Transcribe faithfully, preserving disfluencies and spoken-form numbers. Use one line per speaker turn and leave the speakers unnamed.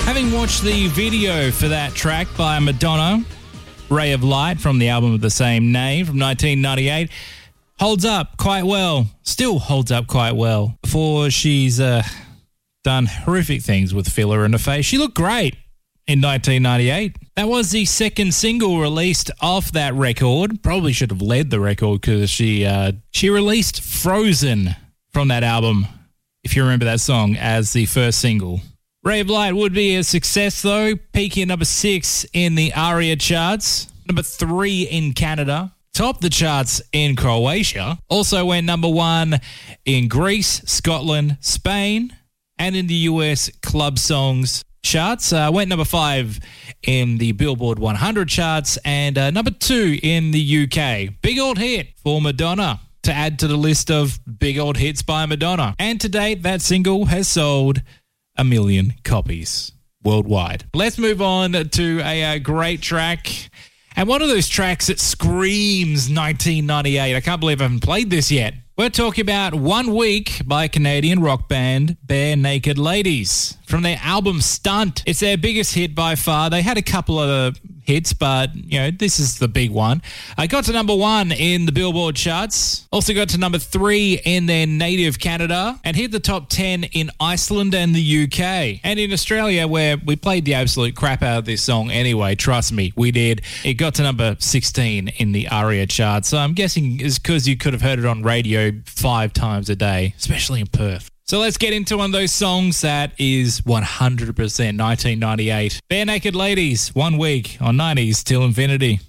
Having watched the video for that track by Madonna, Ray of Light, from the album of the same name from nineteen ninety-eight, holds up quite well. Still holds up quite well. Before she's uh, done horrific things with filler in her face, she looked great in nineteen ninety-eight. That was the second single released off that record. Probably should have led the record because she uh, she released Frozen from that album, if you remember that song, as the first single. Ray of Light would be a success though, peaking at number six in the ARIA charts, number three in Canada, topped the charts in Croatia, also went number one in Greece, Scotland, Spain, and in the U S club songs charts. Uh, went number five in the Billboard one hundred charts and uh, number two in the U K. Big old hit for Madonna to add to the list of big old hits by Madonna. And to date, that single has sold a million copies worldwide. Let's move on to a, a great track. And one of those tracks that screams nineteen ninety-eight. I can't believe I haven't played this yet. We're talking about One Week by Canadian rock band Bare Naked Ladies from their album Stunt. It's their biggest hit by far. They had a couple of hits, but, you know, this is the big one. I got to number one in the Billboard charts. Also got to number three in their native Canada and hit the top ten in Iceland and the U K. And in Australia, where we played the absolute crap out of this song anyway, trust me, we did. It got to number sixteen in the ARIA charts. So I'm guessing it's because you could have heard it on radio five times a day, especially in Perth. So let's get into one of those songs that is one hundred percent nineteen ninety-eight. Bare Naked Ladies, One Week on nineties Till Infinity.